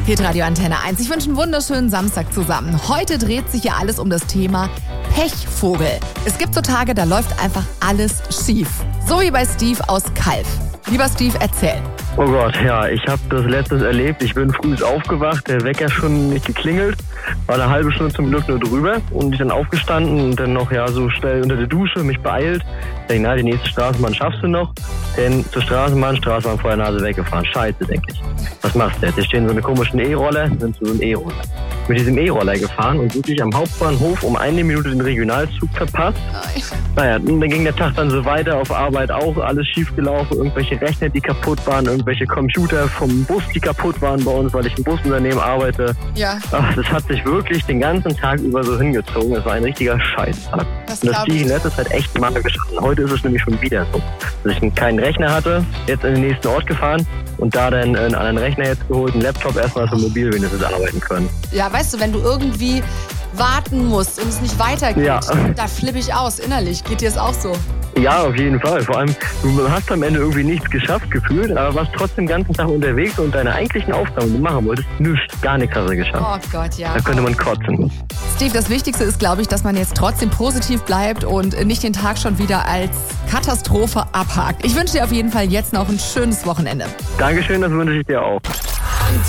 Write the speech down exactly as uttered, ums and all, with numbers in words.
Hitradio Antenne eins. Ich wünsche einen wunderschönen Samstag zusammen. Heute dreht sich ja alles um das Thema Pechvogel. Es gibt so Tage, da läuft einfach alles schief. So wie bei Steve aus Calw. Lieber Steve, erzähl. Oh Gott, ja, ich habe das letztes erlebt. Ich bin früh aufgewacht, der Wecker schon nicht geklingelt. War eine halbe Stunde zum Glück nur drüber und ich dann aufgestanden und dann noch ja so schnell unter der Dusche, mich beeilt. Ich denke, na, die nächste Straßenbahn schaffst du noch. Denn zur Straßenbahn, Straßenbahn vor der Nase weggefahren. Scheiße, denke ich. Was machst du jetzt? Hier stehen so eine komischen E-Roller, sind so ein E-Roller. Mit diesem E-Roller gefahren und wirklich am Hauptbahnhof um eine Minute den Regionalzug verpasst. Nein. Naja, dann ging der Tag dann so weiter, auf Arbeit auch, alles schief gelaufen, irgendwelche Rechner, die kaputt waren, irgendwelche Computer vom Bus, die kaputt waren bei uns, weil ich im Busunternehmen arbeite. Ja. Ach, das hat sich wirklich den ganzen Tag über so hingezogen. Es war ein richtiger Scheißtag. Das Und das glaub fiel ich. in letzter Zeit echt mal geschaffen. Heute ist es nämlich schon wieder so, dass ich keinen Rechner hatte, jetzt in den nächsten Ort gefahren und da dann einen anderen Rechner jetzt geholt, einen Laptop erstmal zum Mobil wenigstens arbeiten können. Ja, weißt du, wenn du irgendwie warten musst und es nicht weitergeht, Ja. da flippe ich aus innerlich. Geht dir das auch so? Ja, auf jeden Fall. Vor allem, du hast am Ende irgendwie nichts geschafft gefühlt, aber warst trotzdem den ganzen Tag unterwegs und deine eigentlichen Aufgaben, die du machen wolltest, nichts, gar nichts hast du geschafft. Oh Gott, ja. Da könnte man kotzen. Steve, das Wichtigste ist, glaube ich, dass man jetzt trotzdem positiv bleibt und nicht den Tag schon wieder als Katastrophe abhakt. Ich wünsche dir auf jeden Fall jetzt noch ein schönes Wochenende. Dankeschön, das wünsche ich dir auch.